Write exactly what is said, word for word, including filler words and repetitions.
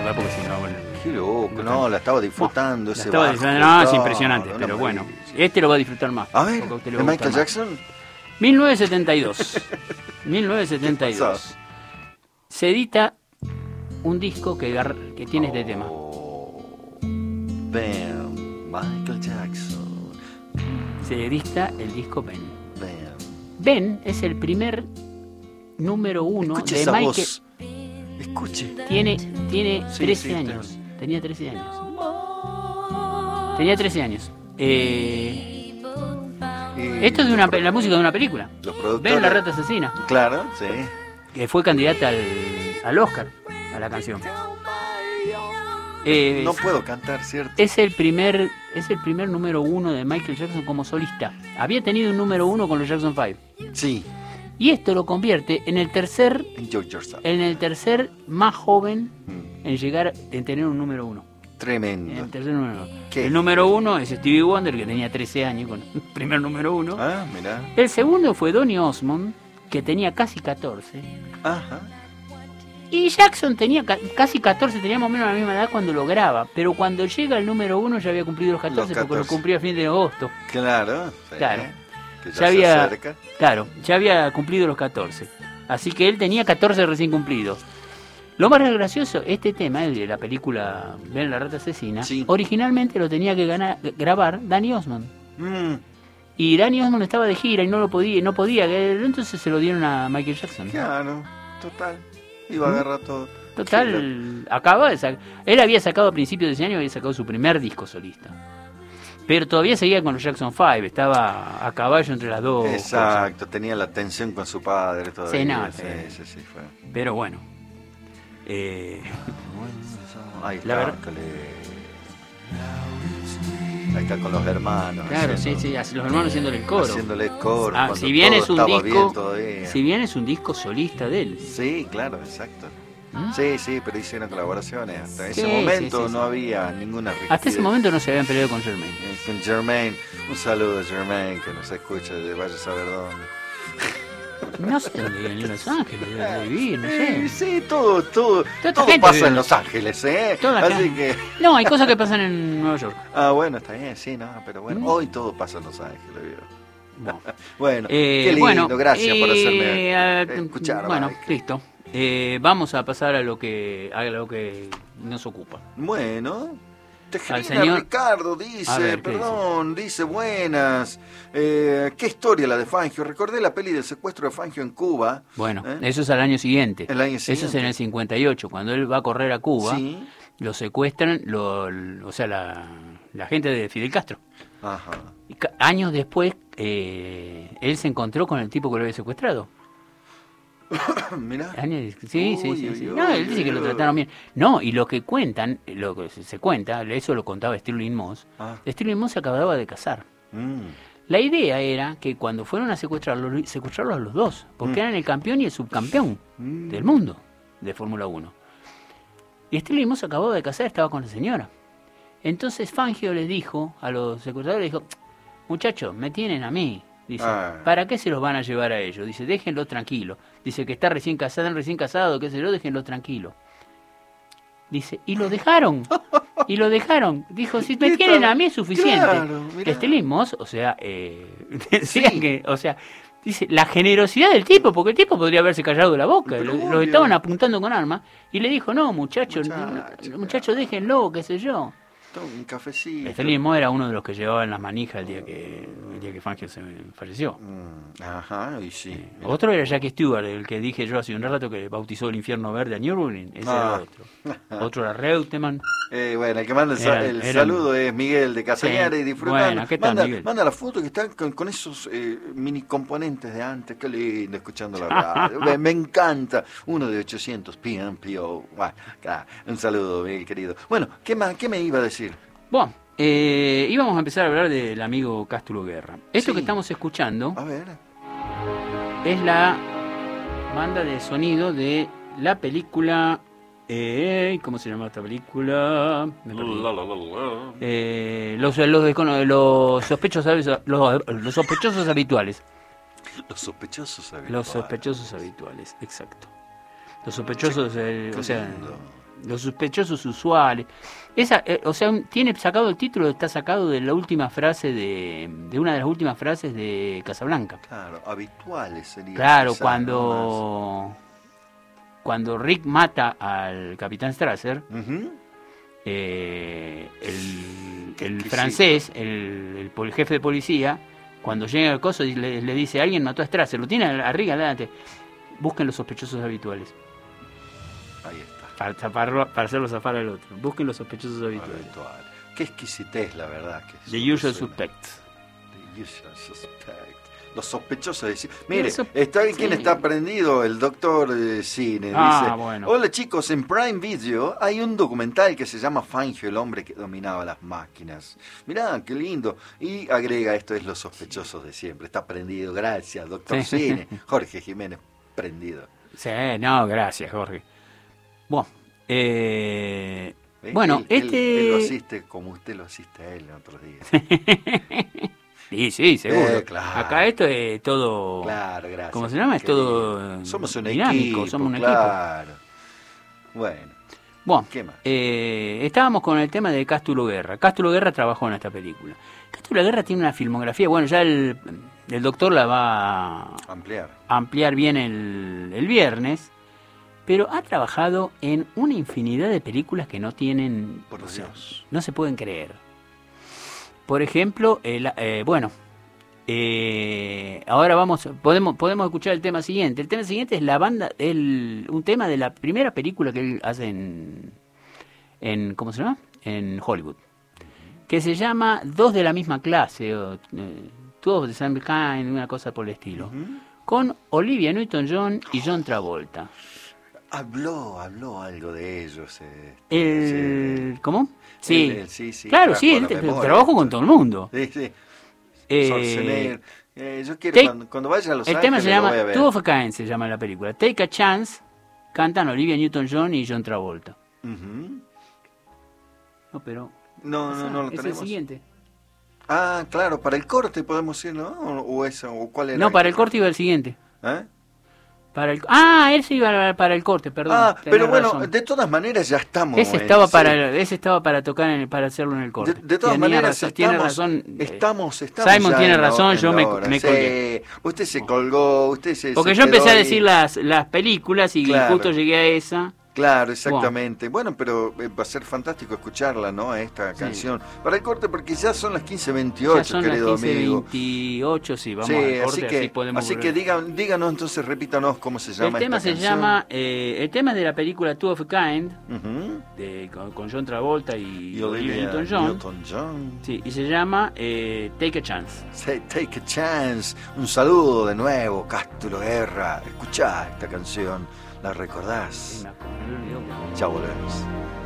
recordar porque si no... Bueno, qué loco, no, la estaba disfrutando. Ese estaba bajo, disfrutando, no, es no, impresionante, no, pero no, bueno, no. este lo va a disfrutar más. A ver, porque a usted le ¿de va a Michael gustar Jackson? más. mil novecientos setenta y dos. mil novecientos setenta y dos. Se edita un disco que, que tiene este tema. Bam, Michael Jackson. Se edita el disco Ben. Bam. Ben es el primer número uno Escuche de esa Michael. Voz. Escuche. Tiene, tiene Sí, trece sí, años. tengo. Tenía trece años. Tenía trece años. Eh, Y esto es de una, los la música de una película. Los productores. Ben la rata asesina. Claro, sí. Que fue candidata al, al Oscar a la canción. Eh, No puedo cantar, ¿cierto? es el primer es el primer número uno de Michael Jackson como solista. Había tenido un número uno con los Jackson Five. Sí. Y esto lo convierte en el tercer Enjoy yourself. en el tercer más joven Mm. en llegar en tener un número uno. Tremendo. El tercer número uno. ¿Qué? El número uno es Stevie Wonder, que tenía trece años con el primer número uno. Ah, mirá. El segundo fue Donny Osmond, que tenía casi catorce. Ajá. Y Jackson tenía ca- casi catorce, tenía más o menos la misma edad cuando lo graba. Pero cuando llega el número uno ya había cumplido los catorce, Los porque lo catorce. cumplió a fin de agosto. Claro. Sí. Claro. Que ya, Ya se había, acerca. claro, ya había cumplido los catorce. Así que él tenía catorce recién cumplidos. Lo más gracioso, este tema, el de la película Ben la rata asesina, Sí. originalmente lo tenía que ganar, grabar Danny Osmond. Mm, Y Danny Osmond estaba de gira y no lo podía, no podía, entonces se lo dieron a Michael Jackson. claro. Total. Iba a ¿Mm? agarrar todo. Total, acaba de sacar. Él había sacado a principios de ese año, había sacado su primer disco solista. Pero todavía seguía con los Jackson Five, estaba a caballo entre las dos. Exacto, tenía la tensión con su padre todavía. Sí, no, sí, sí. sí, sí, fue. cosas. Pero bueno. Eh, Ahí La está, verdad- que le- ahí está con los hermanos. claro, sí, haciendo- sí, así los hermanos haciéndole el coro. Haciéndole coro. Ah, cuando si bien todo es un estaba disco, bien todavía. si bien es un disco solista de él. Sí, claro, exacto. ¿Mm? Sí, sí, pero hicieron colaboraciones. Hasta ese Sí, momento sí, sí, no sí. había ninguna rigidez. Hasta ese momento no se habían peleado con Jermaine. Eh, Con Jermaine, un saludo a Jermaine que nos escucha de vaya a saber dónde. No sé dónde vive, en Los Ángeles, debe vivir, no Eh, sé. sí, todo, todo, Toda todo gente pasa vive en en- Los Ángeles, ¿eh? Toda Así gente. que, No, hay cosas que pasan en Nueva York. ah, bueno, está bien, sí, no, pero bueno, Mm. hoy todo pasa en Los Ángeles, ¿vio? Bueno, Bueno, eh, qué lindo, bueno, gracias por eh, hacerme ah, escuchar. Bueno, Mike. listo. Eh, vamos a pasar a lo que a lo que nos ocupa. Bueno, Tejerina señor- Ricardo dice, A ver, ¿qué perdón, dice? buenas. Eh, ¿Qué historia la de Fangio? Recordé la peli del secuestro de Fangio en Cuba. Bueno, ¿Eh? eso es al año siguiente. El año Eso es siguiente. en el cincuenta y ocho, cuando él va a correr a Cuba, Sí. lo secuestran, lo, o sea, la, la gente de Fidel Castro. Ajá. Y ca- años después, eh, él se encontró con el tipo que lo había secuestrado. Mirá. Años- Sí, sí, Uy, sí. uy, sí. uy, No, él dice uy, que lo uy. trataron bien. No, y lo que cuentan, lo que se se cuenta, eso lo contaba Stirling Moss. Ah. Stirling Moss se acababa de casar. Mm. La idea era que cuando fueron a secuestrarlos, secuestrarlos a los dos, porque Mm. eran el campeón y el subcampeón Mm. del mundo de Fórmula uno. Y Stirling Moss se acababa de casar, estaba con la señora. Entonces Fangio les dijo a los secuestradores, dijo, muchachos, me tienen a mí. Dice, Ah. ¿para qué se los van a llevar a ellos? Dice, déjenlos tranquilos. Dice que está recién casado, están recién casados, qué sé yo, déjenlos tranquilos. Dice, y lo dejaron. Y lo dejaron. Dijo, si me ¿Qué tienen tal? a mí es suficiente. Claro, mirá. Stirling Moss, o sea, eh, decía Sí. que, o sea, dice, la generosidad del tipo, porque el tipo podría haberse callado la boca, Pero lo, obvio. lo estaban apuntando con armas, y le dijo, no, muchachos, Muchacho, muchachos, déjenlo, qué sé yo. Toma un cafecito. Stirling Moss era uno de los que llevaban las manijas el día que, el día que Fangio se falleció. Mm, Ajá, y sí. Eh, mirá. Otro era Jackie Stewart, el que dije yo hace un rato que bautizó el infierno verde a Nürburgring. Ese Ah. era otro. Otro era Reutemann. Eh, bueno, el que manda el, sa- Eran- el eran- saludo es Miguel de Casañare Sí. y disfrutando. Bueno, ¿qué tal, manda, Miguel? manda la foto que están con, con esos eh, mini componentes de antes. Qué lindo escuchando la radio. me, me encanta. Uno de ochocientos P M P O. Bueno, acá, un saludo, Miguel querido. Bueno, ¿qué más? ¿Qué me iba a decir? Bueno, eh, íbamos a empezar a hablar del amigo Cástulo Guerra. Esto Sí. que estamos escuchando A ver. es la banda de sonido de la película... Eh, ¿Cómo se llama esta película? Me perdí. Eh, los, los, descono- los, sospechosos, los, los sospechosos habituales. Los sospechosos habituales. Los sospechosos habituales, exacto. Los sospechosos, eh, Qué o sea, lindo. Los sospechosos usuales. Esa, eh, o sea, tiene sacado el título, está sacado de la última frase de, de una de las últimas frases de Casablanca. Claro, habituales sería. Claro, quizá, cuando ¿no? cuando Rick mata al Capitán Strasser, Uh-huh. eh, el, el exquisito. francés, el, el, pol- jefe de policía, cuando llega al coso y le, le dice, alguien mató a Strasser, lo tiene a Rick adelante, busquen los sospechosos habituales. Ahí está. Para, taparlo, para hacerlo zafar al otro. Busquen los sospechosos habituales. Habitual. Qué exquisitez, la verdad. Que The usual suena. suspects. The usual suspect. Los sospechosos de cine. Mire, Eso- está quien sí. está prendido, el doctor de cine. Ah, dice, bueno. hola chicos, en Prime Video hay un documental que se llama Fangio, el hombre que dominaba las máquinas. Mirá, qué lindo. Y agrega, esto es Los sospechosos de siempre. Está prendido, gracias, doctor Sí. Cine. Jorge Jiménez, prendido. Sí, no, gracias, Jorge. Bueno, eh, ¿Ve? bueno él, este... Él, él lo asiste como usted lo asiste a él en otros días. Sí, sí, seguro. Eh, claro. Acá esto es todo... Claro, gracias. ¿Cómo se llama? Es Qué todo lindo. eh, Somos un dinámico, equipo, somos un claro. Bueno, equipo. Bueno, ¿qué más? eh, estábamos con el tema de Cástulo Guerra. Cástulo Guerra trabajó en esta película. Cástulo Guerra tiene una filmografía, bueno, ya el, el doctor la va a Ampliar. ampliar bien el, el viernes, pero ha trabajado en una infinidad de películas que no tienen... Por o sea, Dios. no se pueden creer. Por ejemplo, el, eh, bueno... Eh, ahora vamos, podemos podemos escuchar el tema siguiente. El tema siguiente es la banda, el, un tema de la primera película que él hace en, en ¿cómo se llama? En Hollywood, que se llama Dos de la misma clase, o eh, Two of the Same Kind, una cosa por el estilo, Ujú. con Olivia Newton-John y John Travolta. Habló, habló algo de ellos. Eh, El, sí. ¿Cómo? Sí, Él- él sí, sí, claro, trajo sí, a él la te- memoria. trabajó con todo el mundo. Sí, sí. Eh, Schwarzenegger. Eh, yo quiero, Take- cuando, cuando vaya a Los El Ángeles, tema se lo llama voy a ver. Two of a Kind, se llama la película. Take a Chance, cantan Olivia Newton-John y John Travolta. Ujú. No, pero... No, no, no lo es el tenemos. siguiente. Ah, claro, para el corte podemos ir, ¿no? O, o eso, o cuál era. No, para el corte iba el siguiente. ¿Eh? Para el... Ah, él se iba para el corte, perdón. Ah, tenés pero bueno, razón. de todas maneras ya estamos. Ese en- estaba sí. para ese estaba para tocar en el- para hacerlo en el corte. De, de todas Tenía maneras, razón, estamos, tiene razón. eh, estamos, estamos Simon ya tiene en la- razón, en yo la me, hora. me Sí, colgué. usted se colgó, usted se. Porque se yo empecé quedó a ahí. decir las, las películas y Claro. justo llegué a esa. Claro, exactamente. Bueno, pero eh, va a ser fantástico escucharla, ¿no? Esta Sí. canción. Para el corte, porque ya son las quince Ya veintiocho, son querido las quince amigo. veintiocho, sí, vamos Sí, al así corte, que, así podemos así volver. que digan, díganos entonces, repítanos cómo se El llama tema esta se canción. llama, eh, el tema es de la película Two of a Kind, Ujú. de, con, con John Travolta y, Y Olivia Olivia Newton-John. Newton-John. Sí, y se llama eh, Take a Chance. Say, Take a Chance. Un saludo de nuevo, Cástulo Guerra. Escuchá esta canción. ¿La recordás? Sí, me acuerdo, me olvidó. Ya volvemos.